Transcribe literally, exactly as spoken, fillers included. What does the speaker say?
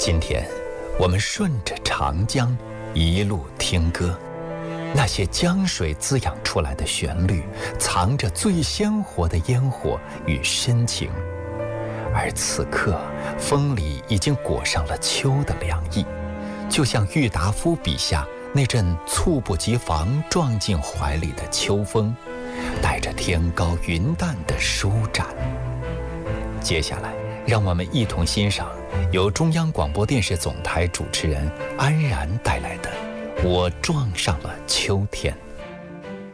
今天我们顺着长江一路听歌，那些江水滋养出来的旋律，藏着最鲜活的烟火与深情。而此刻，风里已经裹上了秋的凉意，就像郁达夫笔下那阵猝不及防撞进怀里的秋风，带着天高云淡的舒展。接下来，让我们一同欣赏由中央广播电视总台主持人安然带来的《我撞上了秋天》。